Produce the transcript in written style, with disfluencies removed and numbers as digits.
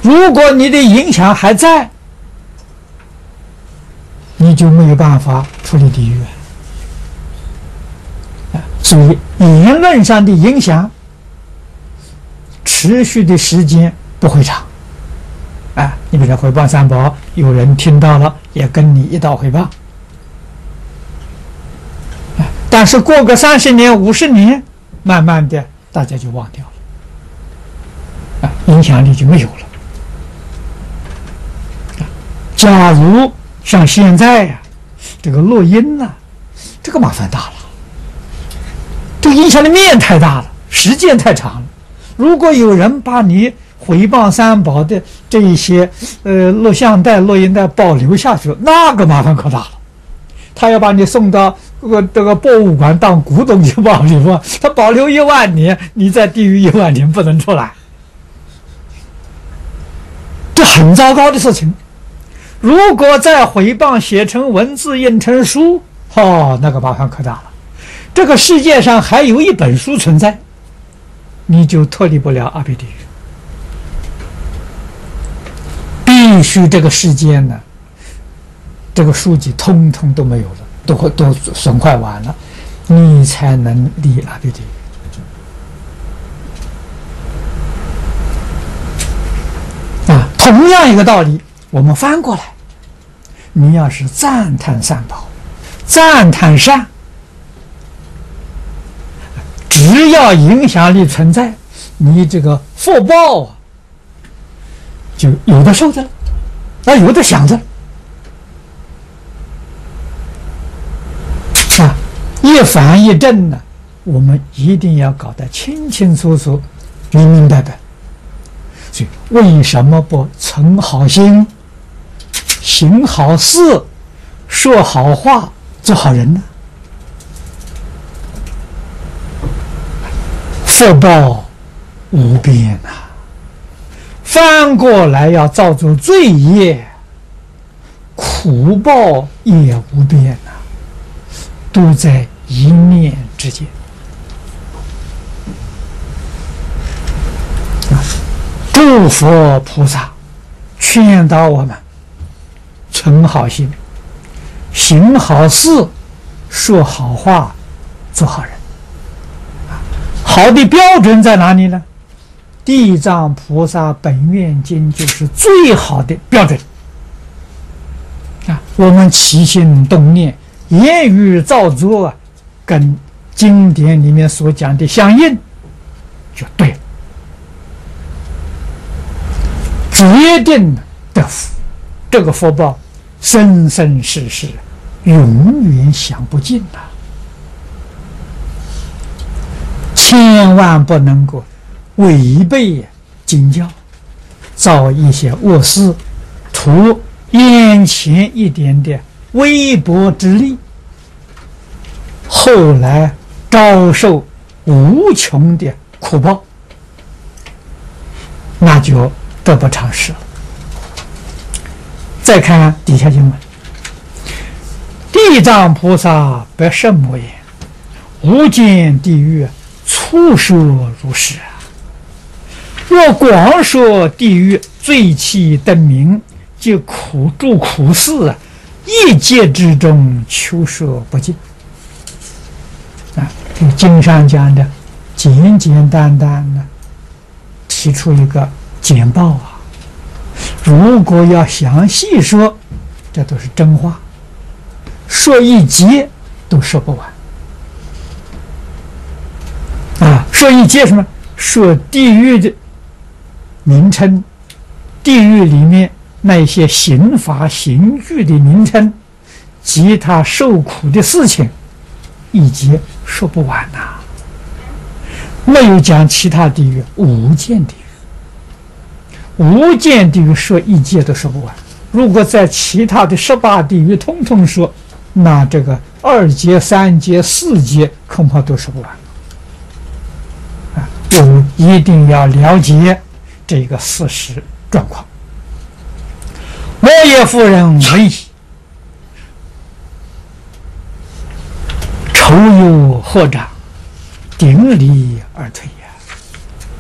如果你的影响还在，你就没有办法处理地狱。所以言论上的影响持续的时间不会长。你比如说毁谤三宝，有人听到了也跟你一道毁谤，但是过个30年50年，慢慢的大家就忘掉了，影响力就没有了。假如像现在这个录音这个麻烦大了，这个影响的面太大了，时间太长了。如果有人把你毁谤三宝的这一些录像带、录音带保留下去，那个麻烦可大了。他要把你送到这个博物馆当古董去保留他保留1万年，你在地狱1万年不能出来，这很糟糕的事情。如果再毁谤写成文字、印成书，那个麻烦可大了。这个世界上还有一本书存在，你就脱离不了阿鼻地狱。必须这个世间呢，这个书籍通通都没有了，都损坏完了，你才能离阿鼻地狱。同样一个道理，我们翻过来，你要是赞叹三宝，赞叹善，只要影响力存在，你这个福报就有的受着了，有的享着了。一反一正呢，我们一定要搞得清清楚楚、明明白白。所以，为什么不存好心、行好事、说好话、做好人呢？福报无边翻过来要造作罪业，苦报也无边都在一念之间。诸佛菩萨劝导我们存好心、行好事、说好话、做好人。好的标准在哪里呢？地藏菩萨本愿经就是最好的标准。我们起心动念、言语造作跟经典里面所讲的相应，就对了，决定得福。这个福报生生世世永远享不尽千万不能够违背经教，造一些恶事，图眼前一点点微薄之利，后来遭受无穷的苦报，那就得不偿失了。再看底下经文：地藏菩萨不胜魔言，无间地狱初说如是若广说地狱罪气灯明，即苦诸苦事一劫之中求说不尽。经上讲的简简单单的提出一个简报如果要详细说，这都是真话，说一节都说不完说一节什么？说地狱的名称，地狱里面那些刑法刑具的名称及他受苦的事情，一节说不完没有讲其他地狱，无间地狱，无间地狱说一节都说不完。如果在其他的18地狱通通说，那这个2节、3节、4节恐怕都说不完。我们一定要了解这个事实状况。摩耶夫人闻已，愁忧惑长，顶礼而退。